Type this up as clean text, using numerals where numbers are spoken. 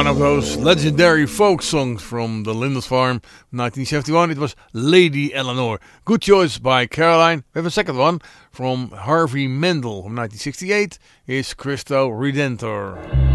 One of those legendary folk songs from the Lindisfarne 1971. It was Lady Eleanor. Good choice by Caroline. We have a second one from Harvey Mendel from 1968. Is Cristo Redentor.